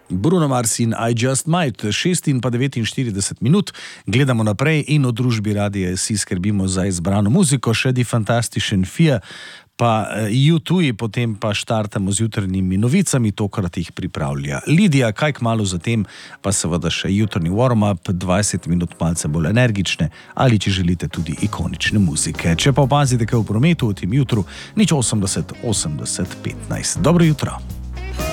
Bruno Mars in I Just Might, 6:49 minut, gledamo naprej in v družbi Radia SI skrbimo za izbrano muziko, še Die Fantastischen Vier, pa U2, potem pa štartamo z jutranjimi novicami, tokrat jih pripravlja Lidija, kaj kmalu zatem pa seveda še jutrni warm-up, 20 minut malce bolj energične ali, če želite, tudi ikonične muzike. Če pa opazite kaj v prometu v tem jutru, 080 80 15. Dobro jutro.